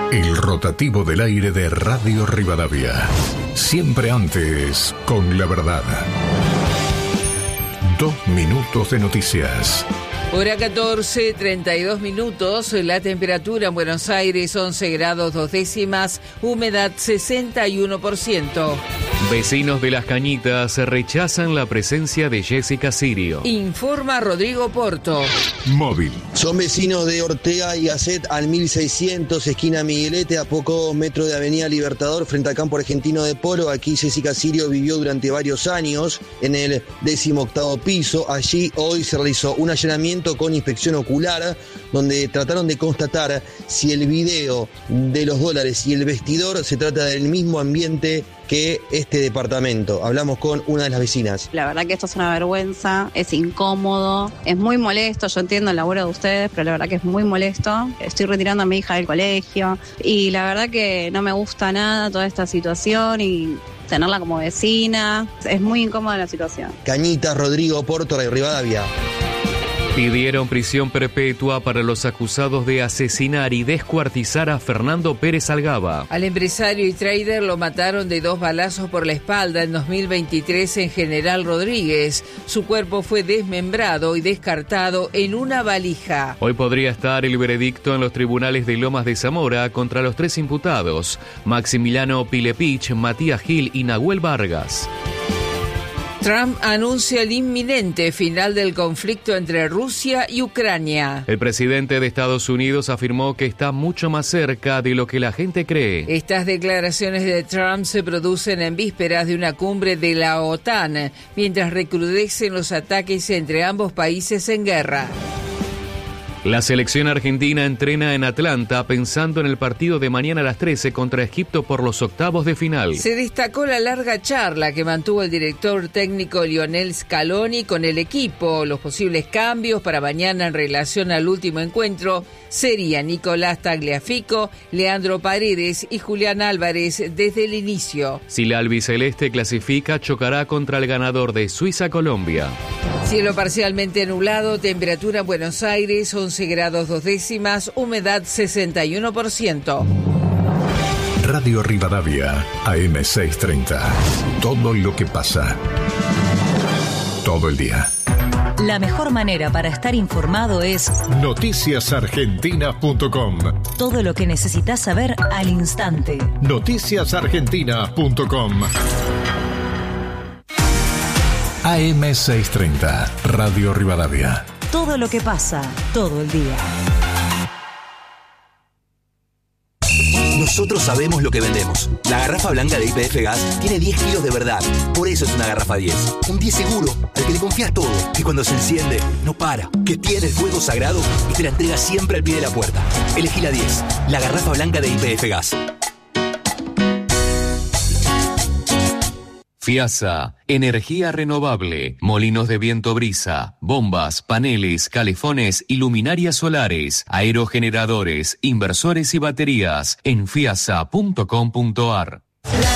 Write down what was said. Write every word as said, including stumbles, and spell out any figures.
El rotativo del aire de Radio Rivadavia. Siempre antes, con la verdad. Dos minutos de noticias. Hora catorce, treinta y dos minutos, la temperatura en Buenos Aires once grados dos décimas, humedad sesenta y uno por ciento. Vecinos de Las Cañitas rechazan la presencia de Jessica Sirio. Informa Rodrigo Porto. Móvil. Son vecinos de Ortega y Gasset al mil seiscientos, esquina Miguelete, a pocos metros de Avenida Libertador, frente al campo argentino de polo. Aquí Jessica Sirio vivió durante varios años en el décimo octavo piso. Allí hoy se realizó un allanamiento con inspección ocular, donde trataron de constatar si el video de los dólares y el vestidor se trata del mismo ambiente que este departamento. Hablamos con una de las vecinas. La verdad que esto es una vergüenza, es incómodo, es muy molesto. Yo entiendo el laburo de ustedes, pero la verdad que es muy molesto. Estoy retirando a mi hija del colegio y la verdad que no me gusta nada toda esta situación y tenerla como vecina. Es muy incómoda la situación. Cañitas, Rodrigo Porto, de Rivadavia. Pidieron prisión perpetua para los acusados de asesinar y descuartizar a Fernando Pérez Algaba. Al empresario y trader lo mataron de dos balazos por la espalda en dos mil veintitrés en General Rodríguez. Su cuerpo fue desmembrado y descartado en una valija. Hoy podría estar el veredicto en los tribunales de Lomas de Zamora contra los tres imputados, Maximiliano Pilepich, Matías Gil y Nahuel Vargas. Trump anuncia el inminente final del conflicto entre Rusia y Ucrania. El presidente de Estados Unidos afirmó que está mucho más cerca de lo que la gente cree. Estas declaraciones de Trump se producen en vísperas de una cumbre de la OTAN, mientras recrudecen los ataques entre ambos países en guerra. La selección argentina entrena en Atlanta pensando en el partido de mañana a las trece contra Egipto por los octavos de final. Se destacó la larga charla que mantuvo el director técnico Lionel Scaloni con el equipo. Los posibles cambios para mañana en relación al último encuentro serían Nicolás Tagliafico, Leandro Paredes y Julián Álvarez desde el inicio. Si la albiceleste clasifica, chocará contra el ganador de Suiza-Colombia. Cielo parcialmente nublado, temperatura en Buenos Aires once grados dos décimas, humedad sesenta y uno por ciento. Radio Rivadavia, A M seiscientos treinta. Todo lo que pasa. Todo el día. La mejor manera para estar informado es noticias argentinas punto com. Todo lo que necesitas saber al instante. noticias argentinas punto com. A M seiscientos treinta, Radio Rivadavia. Todo lo que pasa, todo el día. Nosotros sabemos lo que vendemos. La garrafa blanca de Y P F Gas tiene diez kilos de verdad. Por eso es una garrafa diez. Un diez seguro, al que le confías todo. Que cuando se enciende, no para. Que tiene el fuego sagrado y te la entrega siempre al pie de la puerta. Elegí la diez. La garrafa blanca de Y P F Gas. FIASA, energía renovable, molinos de viento brisa, bombas, paneles, calefones y luminarias solares, aerogeneradores, inversores y baterías en fiasa punto com punto ar.